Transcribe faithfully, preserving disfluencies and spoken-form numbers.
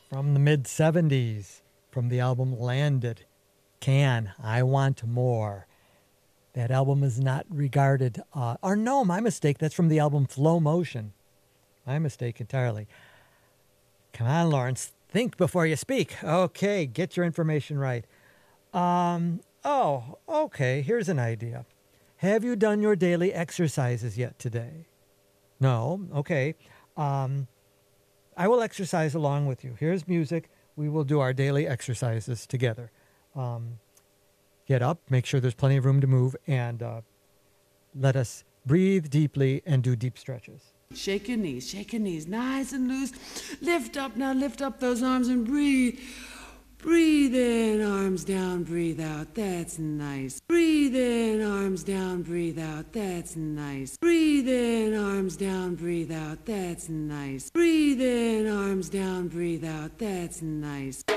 from the mid seventies, from the album Landed. Can, I Want More. That album is not regarded, uh, or no, my mistake, that's from the album Flow Motion. My mistake entirely. Come on, Lawrence, think before you speak. Okay, get your information right. Um, oh, okay, here's an idea. Have you done your daily exercises yet today? No, okay. Um, I will exercise along with you. Here's music. We will do our daily exercises together. Um, get up, make sure there's plenty of room to move, and uh, let us breathe deeply and do deep stretches. Shake your knees, shake your knees, nice and loose. Lift up now, lift up those arms and breathe. Breathe in, arms down, breathe out, that's nice. Breathe in, arms down, breathe out, that's nice. Breathe in, arms down, breathe out, that's nice. Breathe in, arms down, breathe out, that's nice.